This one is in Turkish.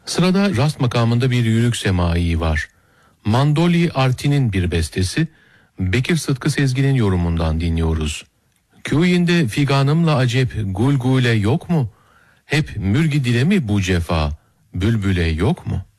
Sırada rast makamında bir yürük semai var. Mandoli Arti'nin bir bestesi, Bekir Sıtkı Sezgin'in yorumundan dinliyoruz. Köyünde figanımla acep gulgule yok mu? Hep mürgi dile mi bu cefa, bülbüle yok mu?